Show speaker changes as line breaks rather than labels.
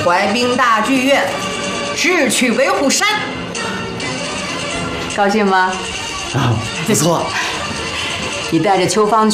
淮滨大剧院，智取维虎山。高兴吗？
啊，不错。
你带着秋芳去。